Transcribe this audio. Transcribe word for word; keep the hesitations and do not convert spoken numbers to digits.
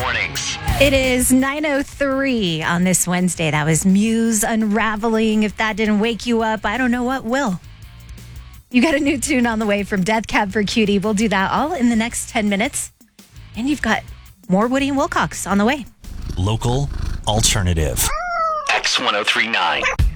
mornings. It is nine oh three on this Wednesday. That was Muse Unraveling. If that didn't wake you up, I don't know what will. You got a new tune on the way from Death Cab for Cutie. We'll do that all in the next ten minutes. And you've got more Woody and Wilcox on the way. Local alternative. X ten thirty-nine.